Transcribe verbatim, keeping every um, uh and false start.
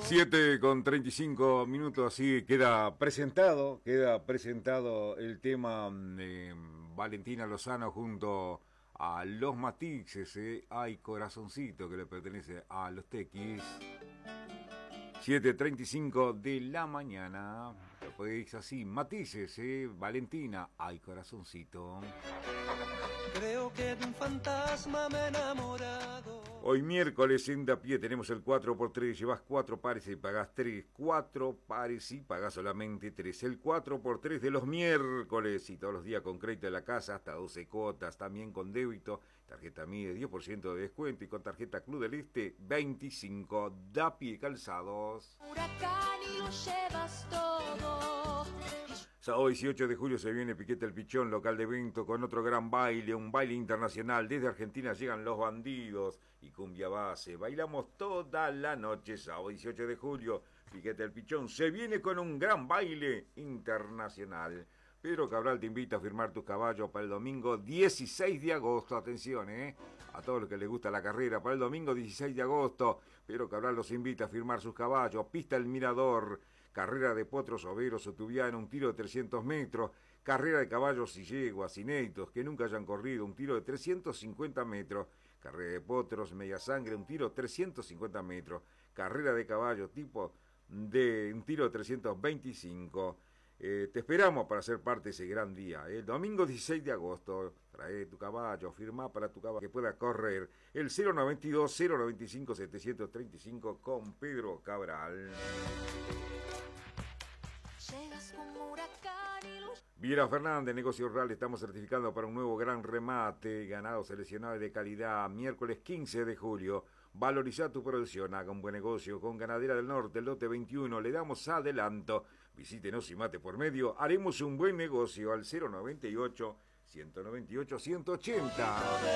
siete con treinta y cinco minutos, así queda presentado, queda presentado el tema de Valentina Lozano junto a Los Matices, ¿eh? Ay, corazoncito, que le pertenece a Los Tequis. siete treinta y cinco de la mañana, lo podéis así, Matices, ¿eh? Valentina, ay, corazoncito. Creo que de un fantasma me he enamorado. Hoy miércoles en Da Pie tenemos el cuatro por tres, llevas cuatro pares y pagás tres, cuatro pares y pagás solamente tres. El cuatro por tres de los miércoles y todos los días con crédito de la casa, hasta doce cuotas, también con débito, tarjeta Mide diez por ciento de descuento y con tarjeta Club del Este veinticinco. Da Pie Calzados. Huracán y lo llevas todo. Sábado dieciocho de julio se viene Piquete el Pichón, local de evento, con otro gran baile, un baile internacional. Desde Argentina llegan Los Bandidos y Cumbia Base. Bailamos toda la noche, sábado dieciocho de julio, Piquete el Pichón se viene con un gran baile internacional. Pedro Cabral te invita a firmar tus caballos para el domingo dieciséis de agosto. Atención, ¿eh? A todos los que les gusta la carrera, para el domingo dieciséis de agosto, Pedro Cabral los invita a firmar sus caballos. Pista El Mirador, carrera de potros, overos o tubiano, un tiro de trescientos metros, carrera de caballos y yeguas inéditos que nunca hayan corrido, un tiro de trescientos cincuenta metros, carrera de potros, media sangre, un tiro de trescientos cincuenta metros, carrera de caballos tipo de un tiro de trescientos veinticinco. Eh, te esperamos para ser parte de ese gran día. El domingo dieciséis de agosto, trae tu caballo, firma para tu caballo que pueda correr. El cero noventa y dos, cero noventa y cinco, setecientos treinta y cinco con Pedro Cabral. Viera Fernández, Negocios Real, estamos certificando para un nuevo gran remate, ganado seleccionado de calidad, miércoles quince de julio. Valoriza tu producción, haga un buen negocio con Ganadera del Norte, el lote veintiuno, le damos adelanto. Visítenos y mate por medio, haremos un buen negocio al cero noventa y ocho, ciento noventa y ocho, ciento ochenta.